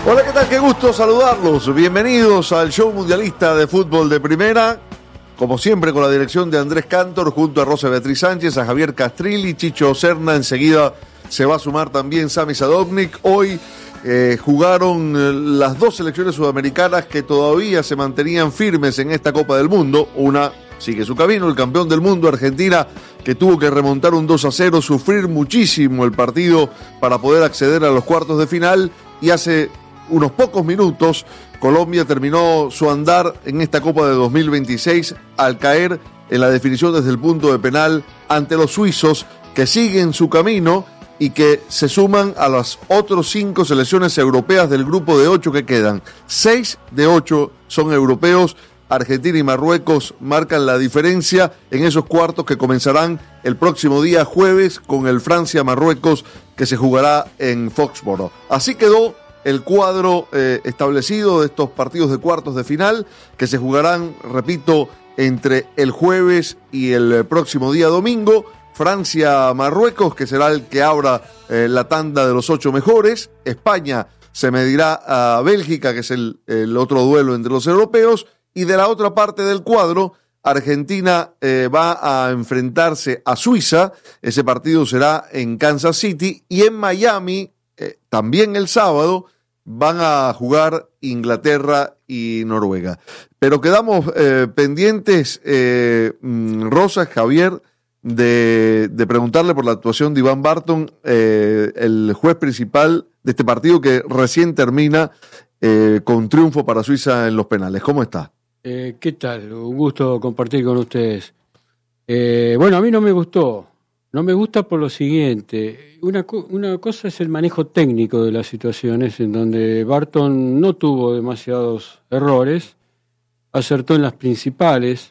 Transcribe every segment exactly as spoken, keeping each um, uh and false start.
Hola, ¿qué tal? Qué gusto saludarlos. Bienvenidos al show mundialista de fútbol de primera. Como siempre, con la dirección de Andrés Cantor, junto a Rosa Beatriz Sánchez, a Javier Castrilli, Chicho Serna. Enseguida se va a sumar también Sami Sadovnik. Hoy eh, jugaron las dos selecciones sudamericanas que todavía se mantenían firmes en esta Copa del Mundo. Una sigue su camino, el campeón del mundo, Argentina, que tuvo que remontar un dos a cero, sufrir muchísimo el partido para poder acceder a los cuartos de final. Y hace unos pocos minutos, Colombia terminó su andar en esta Copa de dos mil veintiséis al caer en la definición desde el punto de penal ante los suizos, que siguen su camino y que se suman a las otras cinco selecciones europeas del grupo de ocho que quedan. Seis de ocho son europeos. Argentina y Marruecos marcan la diferencia en esos cuartos que comenzarán el próximo día jueves con el Francia-Marruecos, que se jugará en Foxborough. Así quedó el cuadro eh, establecido de estos partidos de cuartos de final, que se jugarán, repito, entre el jueves y el próximo día domingo. Francia-Marruecos, que será el que abra eh, la tanda de los ocho mejores. España se medirá a Bélgica, que es el, el otro duelo entre los europeos. Y de la otra parte del cuadro, Argentina eh, va a enfrentarse a Suiza. Ese partido será en Kansas City. Y en Miami, eh, también el sábado, van a jugar Inglaterra y Noruega. Pero quedamos eh, pendientes, eh, Rosa, Javier, de, de preguntarle por la actuación de Iván Barton, eh, el juez principal de este partido que recién termina eh, con triunfo para Suiza en los penales. ¿Cómo está? Eh, ¿Qué tal? Un gusto compartir con ustedes. Eh, bueno, a mí no me gustó. No me gusta por lo siguiente. Una, co- una cosa es el manejo técnico de las situaciones, en donde Barton no tuvo demasiados errores, acertó en las principales.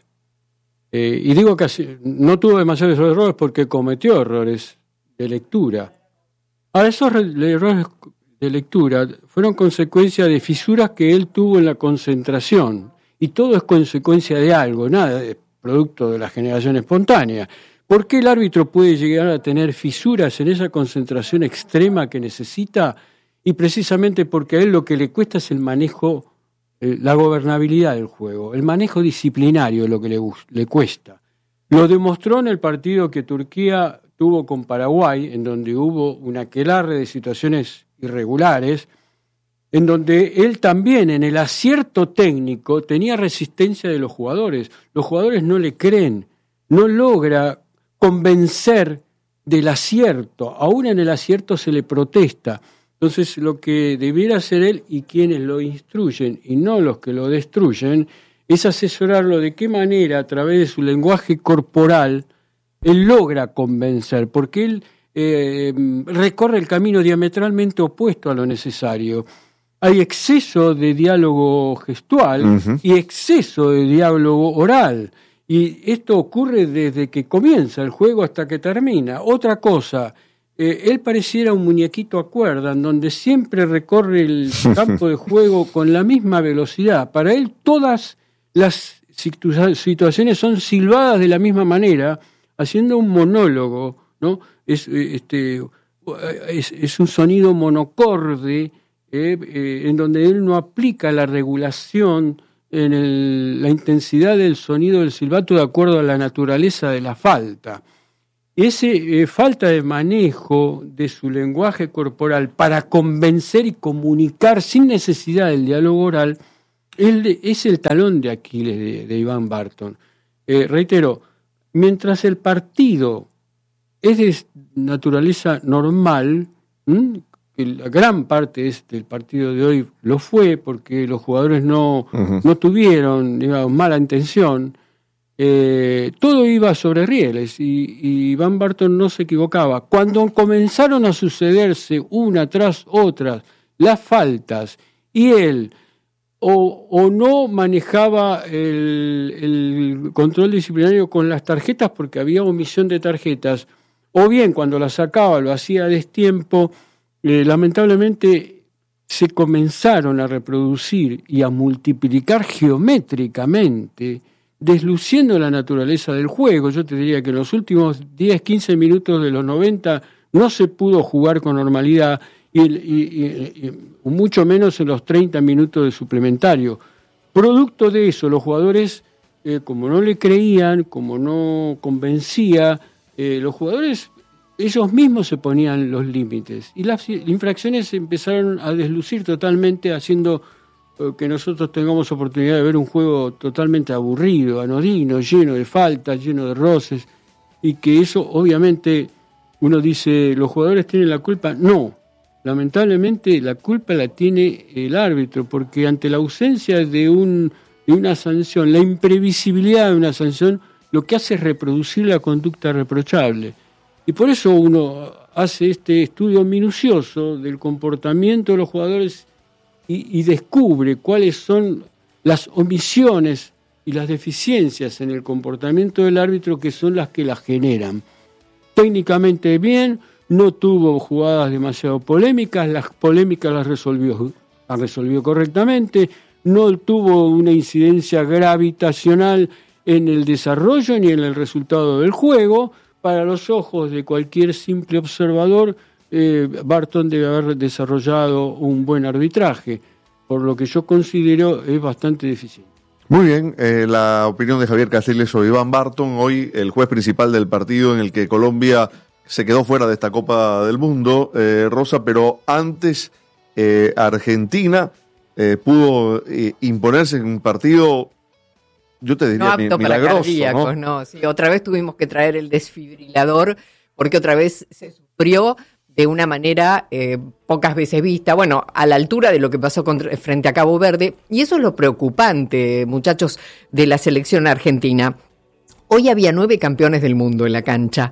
Eh, y digo que así, no tuvo demasiados errores porque cometió errores de lectura. Ahora, esos re- errores de lectura fueron consecuencia de fisuras que él tuvo en la concentración. Y todo es consecuencia de algo, nada es producto de la generación espontánea. ¿Por qué el árbitro puede llegar a tener fisuras en esa concentración extrema que necesita? Y precisamente porque a él lo que le cuesta es el manejo, eh, la gobernabilidad del juego, el manejo disciplinario es lo que le, le cuesta. Lo demostró en el partido que Turquía tuvo con Paraguay, en donde hubo un aquelarre de situaciones irregulares, en donde él también, en el acierto técnico, tenía resistencia de los jugadores. Los jugadores no le creen, no logra convencer del acierto. Aún en el acierto se le protesta. Entonces, lo que debiera hacer él y quienes lo instruyen, y no los que lo destruyen, es asesorarlo de qué manera, a través de su lenguaje corporal, él logra convencer, porque él eh, recorre el camino diametralmente opuesto a lo necesario. Hay exceso de diálogo gestual uh-huh. y exceso de diálogo oral. Y esto ocurre desde que comienza el juego hasta que termina. Otra cosa, eh, él pareciera un muñequito a cuerda, en donde siempre recorre el campo de juego con la misma velocidad. Para él todas las situ- situaciones son silbadas de la misma manera, haciendo un monólogo, ¿no? Es, este, es, es un sonido monocorde, Eh, eh, en donde él no aplica la regulación en el, la intensidad del sonido del silbato de acuerdo a la naturaleza de la falta. Esa eh, falta de manejo de su lenguaje corporal para convencer y comunicar sin necesidad del diálogo oral él, es el talón de Aquiles de, de Iván Barton. Eh, reitero, mientras el partido es de naturaleza normal, ¿m? La gran parte del partido de hoy lo fue porque los jugadores no, uh-huh. no tuvieron, digamos, mala intención. Eh, todo iba sobre rieles y, y Van Barton no se equivocaba. Cuando comenzaron a sucederse una tras otra las faltas y él o, o no manejaba el, el control disciplinario con las tarjetas porque había omisión de tarjetas, o bien cuando las sacaba lo hacía a destiempo, Eh, lamentablemente se comenzaron a reproducir y a multiplicar geométricamente, desluciendo la naturaleza del juego. Yo te diría que en los últimos diez, quince minutos de los noventa no se pudo jugar con normalidad y, el, y, y, y mucho menos en los treinta minutos de suplementario. Producto de eso, los jugadores, eh, como no le creían, como no convencía, eh, los jugadores, ellos mismos se ponían los límites. Y las infracciones empezaron a deslucir totalmente, haciendo eh, que nosotros tengamos oportunidad de ver un juego totalmente aburrido, anodino, lleno de faltas, lleno de roces, y que eso, obviamente, uno dice, ¿los jugadores tienen la culpa? No. Lamentablemente la culpa la tiene el árbitro, porque ante la ausencia de, un, de una sanción, la imprevisibilidad de una sanción, lo que hace es reproducir la conducta reprochable. Y por eso uno hace este estudio minucioso del comportamiento de los jugadores y, y descubre cuáles son las omisiones y las deficiencias en el comportamiento del árbitro, que son las que las generan. Técnicamente bien, no tuvo jugadas demasiado polémicas, las polémicas las resolvió, las resolvió correctamente, no tuvo una incidencia gravitacional en el desarrollo ni en el resultado del juego. Para los ojos de cualquier simple observador, eh, Barton debe haber desarrollado un buen arbitraje, por lo que yo considero es bastante deficiente. Muy bien, eh, la opinión de Javier Castriles sobre Iván Barton, hoy el juez principal del partido en el que Colombia se quedó fuera de esta Copa del Mundo, eh, Rosa, pero antes eh, Argentina eh, pudo eh, imponerse en un partido, yo te diría, no apto milagroso, para cardíacos, ¿no? ¿no? Sí, otra vez tuvimos que traer el desfibrilador, porque otra vez se sufrió de una manera eh, pocas veces vista, bueno, a la altura de lo que pasó contra, frente a Cabo Verde, y eso es lo preocupante, muchachos, de la selección argentina. Hoy había nueve campeones del mundo en la cancha,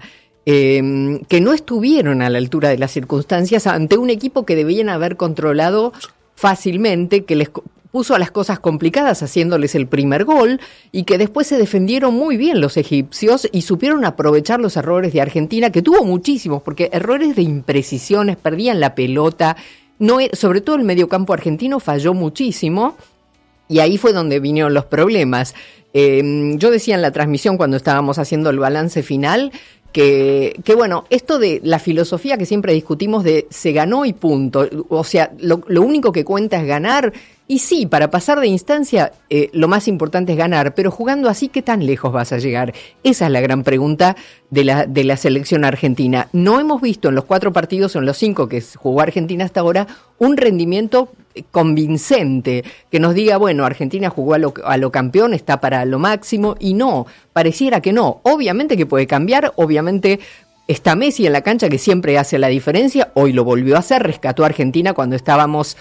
eh, que no estuvieron a la altura de las circunstancias ante un equipo que debían haber controlado fácilmente, que les puso a las cosas complicadas haciéndoles el primer gol, y que después se defendieron muy bien los egipcios y supieron aprovechar los errores de Argentina, que tuvo muchísimos, porque errores de imprecisiones, perdían la pelota, no, sobre todo el mediocampo argentino falló muchísimo, y ahí fue donde vinieron los problemas. Eh, yo decía en la transmisión cuando estábamos haciendo el balance final, Que, que bueno, esto de la filosofía que siempre discutimos de se ganó y punto, o sea, lo, lo único que cuenta es ganar, y sí, para pasar de instancia eh, lo más importante es ganar, pero jugando así, ¿qué tan lejos vas a llegar? Esa es la gran pregunta de la, de la selección argentina. No hemos visto en los cuatro partidos, o en los cinco que jugó Argentina hasta ahora, un rendimiento convincente, que nos diga, bueno, Argentina jugó a lo, a lo campeón, está para lo máximo, y no, pareciera que no. Obviamente que puede cambiar, obviamente está Messi en la cancha, que siempre hace la diferencia, hoy lo volvió a hacer, rescató a Argentina cuando estábamos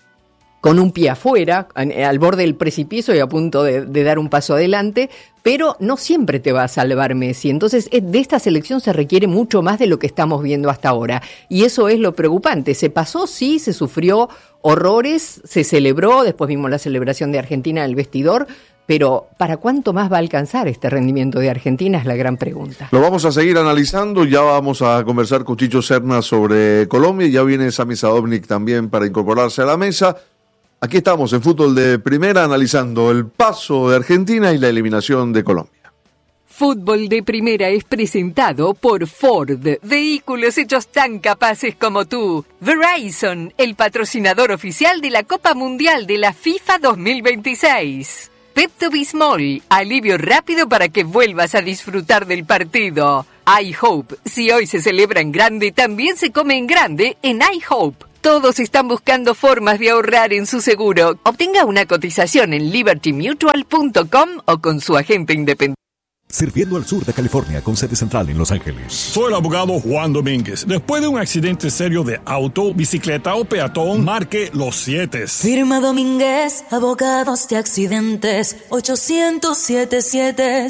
con un pie afuera, al borde del precipicio y a punto de, de dar un paso adelante, pero no siempre te va a salvar Messi. Entonces, de esta selección se requiere mucho más de lo que estamos viendo hasta ahora. Y eso es lo preocupante. Se pasó, sí, se sufrió horrores, se celebró, después vimos la celebración de Argentina en el vestidor, pero ¿para cuánto más va a alcanzar este rendimiento de Argentina? Es la gran pregunta. Lo vamos a seguir analizando, ya vamos a conversar con Chicho Serna sobre Colombia, ya viene Sami Sadovnik también para incorporarse a la mesa. Aquí estamos en Fútbol de Primera analizando el paso de Argentina y la eliminación de Colombia. Fútbol de Primera es presentado por Ford, vehículos hechos tan capaces como tú. Verizon, el patrocinador oficial de la Copa Mundial de la FIFA dos mil veintiséis. Pepto-Bismol, alivio rápido para que vuelvas a disfrutar del partido. iHope, si hoy se celebra en grande, también se come en grande en iHope. Todos están buscando formas de ahorrar en su seguro. Obtenga una cotización en liberty mutual punto com o con su agente independiente. Sirviendo al sur de California con sede central en Los Ángeles. Soy el abogado Juan Domínguez. Después de un accidente serio de auto, bicicleta o peatón, marque los siete. Firma Domínguez, abogados de accidentes, ochocientos setenta y siete.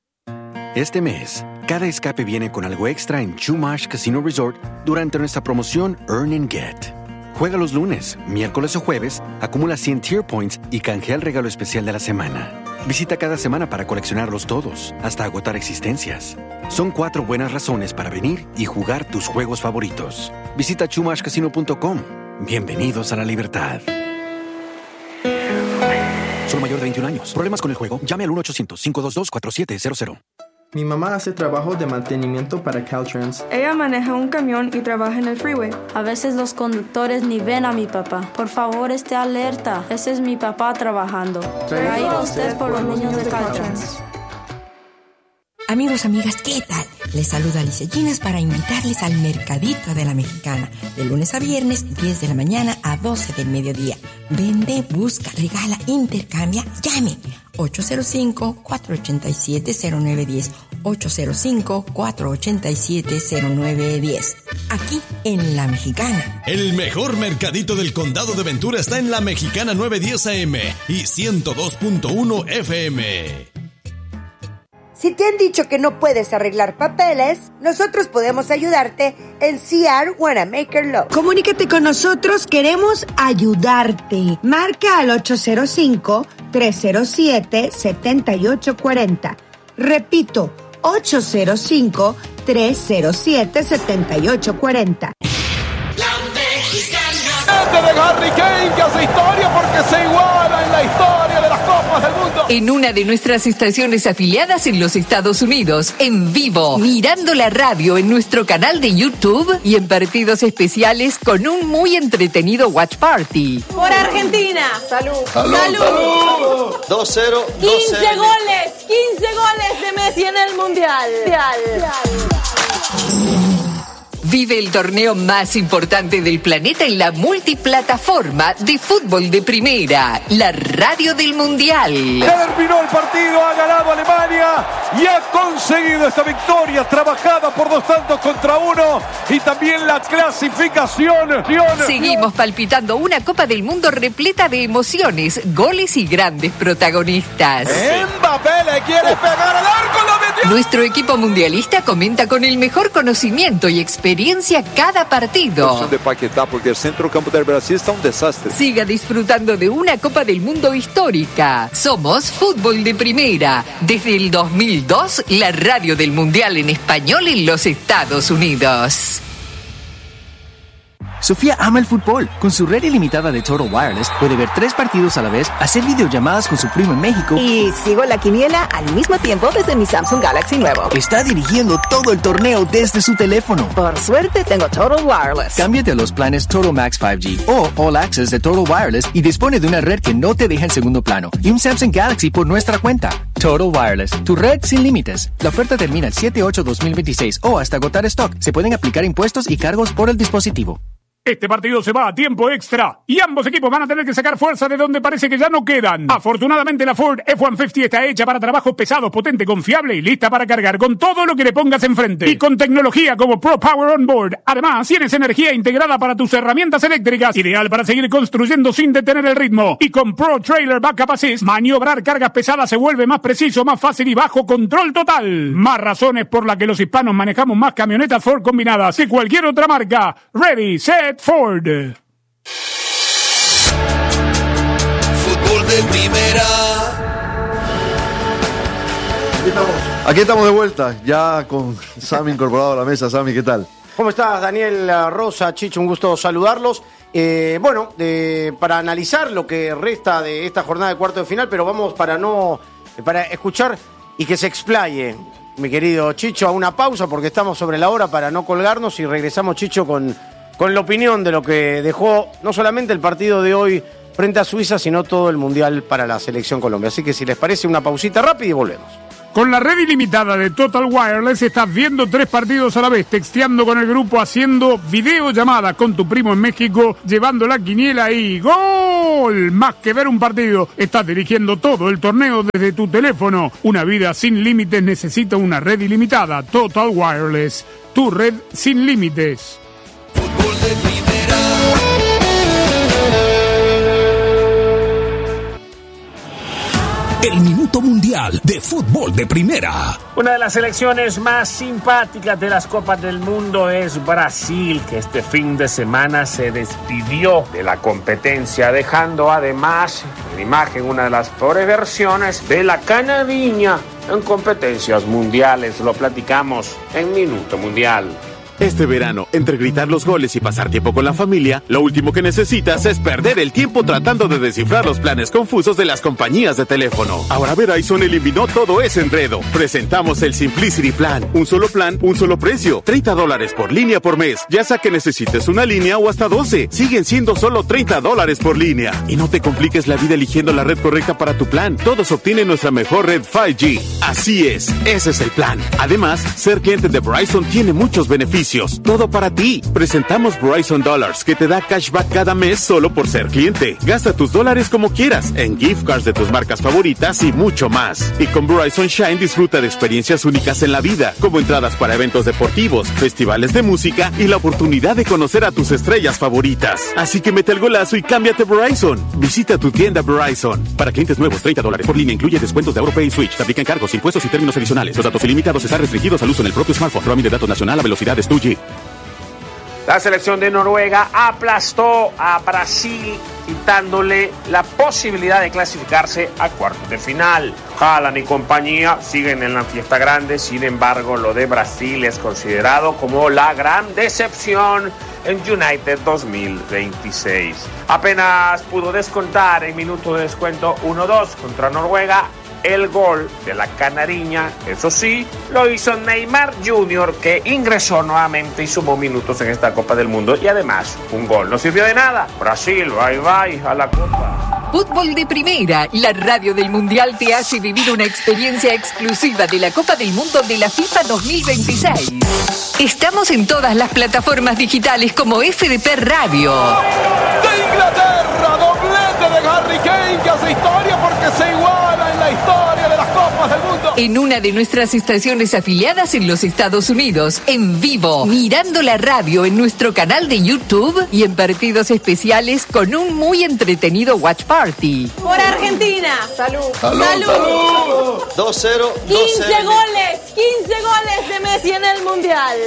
Este mes, cada escape viene con algo extra en Chumash Casino Resort durante nuestra promoción Earn and Get. Juega los lunes, miércoles o jueves, acumula cien Tier Points y canjea el regalo especial de la semana. Visita cada semana para coleccionarlos todos, hasta agotar existencias. Son cuatro buenas razones para venir y jugar tus juegos favoritos. Visita chumash casino punto com. Bienvenidos a la libertad. Solo mayor de veintiún años. ¿Problemas con el juego? Llame al uno ochocientos, cinco dos dos, cuatro siete cero cero. Mi mamá hace trabajo de mantenimiento para Caltrans. Ella maneja un camión y trabaja en el freeway. A veces los conductores ni ven a mi papá. Por favor, esté alerta. Ese es mi papá trabajando. Traído a usted por los niños de Caltrans. Amigos, amigas, ¿qué tal? Les saluda Alicia Ginas para invitarles al Mercadito de la Mexicana, de lunes a viernes, diez de la mañana a doce del mediodía. Vende, busca, regala, intercambia, llame. ocho cero cinco, cuatro ocho siete, cero nueve uno cero. ocho cero cinco, cuatro ocho siete, cero nueve uno cero. Aquí en La Mexicana. El mejor mercadito del condado de Ventura está en La Mexicana novecientos diez A M y ciento dos punto uno F M. Si te han dicho que no puedes arreglar papeles, nosotros podemos ayudarte en C R Wanamaker Law. Comunícate con nosotros, queremos ayudarte. Marca al ocho cero cinco, tres cero siete, siete ocho cuatro cero. Repito, ocho cero cinco, tres cero siete, siete ocho cuatro cero. De Harry Kane, que hace historia porque se iguala en la historia de las Copas del Mundo. En una de nuestras estaciones afiliadas en los Estados Unidos, en vivo, mirando la radio en nuestro canal de YouTube y en partidos especiales con un muy entretenido watch party. Por Argentina. Salud. Salud. Salud. Salud. dos cero. quince goles. quince goles de Messi en el Mundial. Mundial. Vive el torneo más importante del planeta en la multiplataforma de fútbol de primera, la radio del Mundial. Terminó el partido, ha ganado Alemania y ha conseguido esta victoria trabajada por dos tantos contra uno y también la clasificación. Seguimos palpitando una Copa del Mundo repleta de emociones, goles y grandes protagonistas. Mbappé le quiere pegar al arco, lo metió. Nuestro equipo mundialista comenta con el mejor conocimiento y experiencia cada partido. De Paquetá, porque el centrocampo del Brasil está un desastre. Siga disfrutando de una Copa del Mundo histórica. Somos Fútbol de Primera. Desde el dos mil dos, la radio del Mundial en español en los Estados Unidos. Sofía ama el fútbol. Con su red ilimitada de Total Wireless puede ver tres partidos a la vez, hacer videollamadas con su primo en México y sigo la quiniela al mismo tiempo desde mi Samsung Galaxy nuevo. Está dirigiendo todo el torneo desde su teléfono. Por suerte tengo Total Wireless. Cámbiate a los planes Total Max cinco G o All Access de Total Wireless y dispone de una red que no te deja en segundo plano y un Samsung Galaxy por nuestra cuenta. Total Wireless, tu red sin límites. La oferta termina el siete ocho dos mil veintiséis o hasta agotar stock. Se pueden aplicar impuestos y cargos por el dispositivo. Este partido se va a tiempo extra y ambos equipos van a tener que sacar fuerza de donde parece que ya no quedan. Afortunadamente la Ford F ciento cincuenta está hecha para trabajos pesados, potente, confiable y lista para cargar con todo lo que le pongas enfrente. Y con tecnología como Pro Power On Board. Además, tienes energía integrada para tus herramientas eléctricas, ideal para seguir construyendo sin detener el ritmo. Y con Pro Trailer Backup Assist, maniobrar cargas pesadas se vuelve más preciso, más fácil y bajo control total. Más razones por las que los hispanos manejamos más camionetas Ford combinadas que cualquier otra marca. Ready, set, Ford. Fútbol de primera. Aquí estamos, aquí estamos de vuelta, ya con Sammy incorporado a la mesa. Sammy, ¿qué tal? ¿Cómo estás, Daniel, Rosa, Chicho? Un gusto saludarlos. Eh, bueno, eh, para analizar lo que resta de esta jornada de cuarto de final, pero vamos para no para escuchar y que se explaye, mi querido Chicho, a una pausa porque estamos sobre la hora para no colgarnos y regresamos, Chicho, con... con la opinión de lo que dejó no solamente el partido de hoy frente a Suiza, sino todo el Mundial para la Selección Colombia. Así que si les parece, una pausita rápida y volvemos. Con la red ilimitada de Total Wireless estás viendo tres partidos a la vez, texteando con el grupo, haciendo videollamadas con tu primo en México, llevando la quiniela y ¡gol! Más que ver un partido, estás dirigiendo todo el torneo desde tu teléfono. Una vida sin límites necesita una red ilimitada. Total Wireless, tu red sin límites. Fútbol de primera. El Minuto Mundial de Fútbol de Primera. Una de las selecciones más simpáticas de las Copas del Mundo es Brasil, que este fin de semana se despidió de la competencia, dejando además en imagen una de las peores versiones de la canadiña en competencias mundiales. Lo platicamos en Minuto Mundial. Este verano, entre gritar los goles y pasar tiempo con la familia, lo último que necesitas es perder el tiempo tratando de descifrar los planes confusos de las compañías de teléfono. Ahora Verizon eliminó todo ese enredo. Presentamos el Simplicity Plan. Un solo plan, un solo precio. treinta dólares por línea por mes. Ya sea que necesites una línea o hasta doce. Siguen siendo solo treinta dólares por línea. Y no te compliques la vida eligiendo la red correcta para tu plan. Todos obtienen nuestra mejor red cinco G. Así es, ese es el plan. Además, ser cliente de Verizon tiene muchos beneficios. Todo para ti. Presentamos Verizon Dollars, que te da cashback cada mes solo por ser cliente. Gasta tus dólares como quieras, en gift cards de tus marcas favoritas y mucho más. Y con Verizon Shine disfruta de experiencias únicas en la vida, como entradas para eventos deportivos, festivales de música y la oportunidad de conocer a tus estrellas favoritas. Así que mete el golazo y cámbiate Verizon. Visita tu tienda Verizon. Para clientes nuevos, treinta dólares por línea incluye descuentos de AuroPay y Switch. Te aplican cargos, impuestos y términos adicionales. Los datos ilimitados están restringidos al uso en el propio smartphone. Roaming de datos nacional a velocidades dos G. La selección de Noruega aplastó a Brasil, quitándole la posibilidad de clasificarse a cuartos de final. Haaland y compañía siguen en la fiesta grande, sin embargo, lo de Brasil es considerado como la gran decepción en United dos mil veintiséis. Apenas pudo descontar en minuto de descuento uno dos contra Noruega. El gol de la canariña, eso sí, lo hizo Neymar junior, que ingresó nuevamente y sumó minutos en esta Copa del Mundo. Y además, un gol no sirvió de nada. Brasil, bye bye a la Copa. Fútbol de Primera, la radio del Mundial te hace vivir una experiencia exclusiva de la Copa del Mundo de la FIFA dos mil veintiséis. Estamos en todas las plataformas digitales como F D P Radio. De Inglaterra, doblete de Harry Kane, que hace historia porque se iguala en la historia de las Copas del Mundo. En una de nuestras estaciones afiliadas en los Estados Unidos, en vivo, mirando la radio en nuestro canal de YouTube y en partidos especiales con un muy entretenido watch party. Por Argentina. Salud. Salud. Salud. dos cero. quince goles. quince goles de Messi en el Mundial.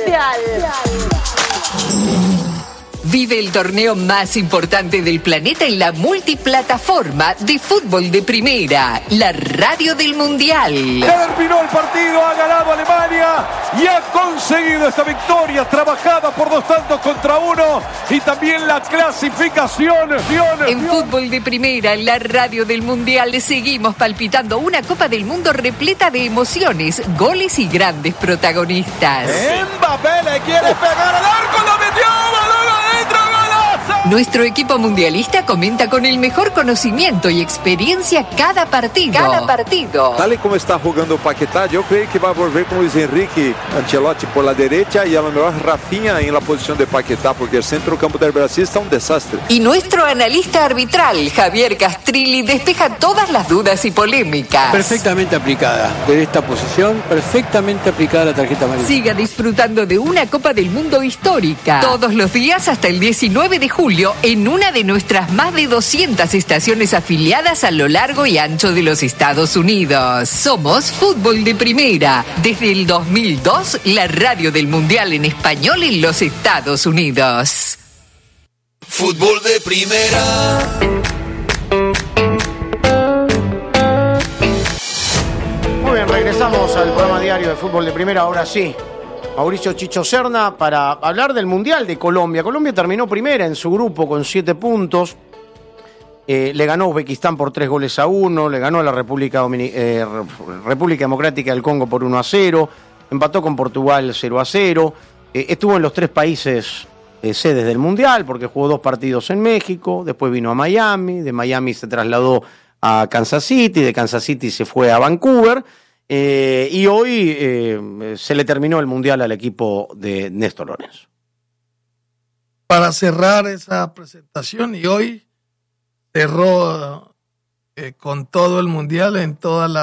Vive el torneo más importante del planeta en la multiplataforma de Fútbol de Primera, la radio del Mundial. Terminó el partido, ha ganado Alemania y ha conseguido esta victoria trabajada por dos tantos contra uno y también la clasificación. En Fútbol de Primera, la radio del Mundial, seguimos palpitando una Copa del Mundo repleta de emociones, goles y grandes protagonistas. Mbappé le quiere pegar al arco, lo metió, balón adentro, golazo. Nuestro equipo mundialista comenta con el mejor conocimiento y experiencia cada partido. Cada partido. Tal y como está jugando Paquetá, yo creo que va a volver con Luis Enrique Ancelotti por la derecha y a lo mejor Rafinha en la posición de Paquetá, porque el centro campo del Brasil está un desastre. Y nuestro analista arbitral, Javier Castrilli, despeja todas las dudas y polémicas. Perfectamente aplicada. De esta posición, perfectamente aplicada la tarjeta amarilla. Siga disfrutando de una Copa del Mundo histórica. Todos los días hasta el diecinueve de julio en una de nuestras más de doscientas estaciones afiliadas a lo largo y ancho de los Estados Unidos. Somos Fútbol de Primera. Desde el dos mil dos, la radio del Mundial en español en los Estados Unidos. Fútbol de Primera. Muy bien, regresamos al programa diario de Fútbol de Primera. Ahora sí, Mauricio Chicho Serna para hablar del Mundial de Colombia. Colombia terminó primera en su grupo con siete puntos. Eh, le ganó a Uzbekistán por tres goles a uno. Le ganó a la República, Domini- eh, República Democrática del Congo por uno a cero. Empató con Portugal cero a cero. Eh, estuvo en los tres países eh, sedes del Mundial porque jugó dos partidos en México. Después vino a Miami. De Miami se trasladó a Kansas City. De Kansas City se fue a Vancouver. Eh, y hoy eh, se le terminó el Mundial al equipo de Néstor Lorenzo. Para cerrar esa presentación, y hoy cerró eh, con todo el Mundial en todas las